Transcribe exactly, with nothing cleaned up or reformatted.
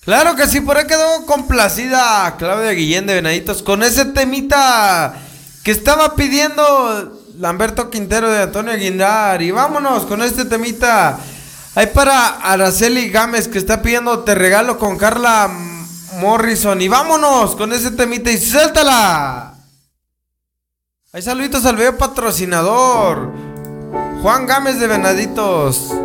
Claro que sí, por ahí quedó complacida Claudia Guillén de Venaditos con ese temita que estaba pidiendo Lamberto Quintero de Antonio Aguilar. Y vámonos con este temita. Hay para Araceli Gámez que está pidiendo Te Regalo con Carla Morrison. Y vámonos con ese temita y suéltala. Hay saluditos al bello patrocinador Juan Gámez de Venaditos.